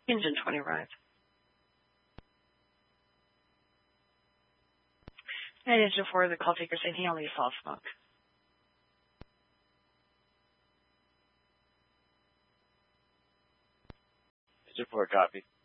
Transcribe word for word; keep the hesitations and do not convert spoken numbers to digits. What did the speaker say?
Engine twenty rides. And engine four, the call taker saying he only saw smoke. Engine four, copy.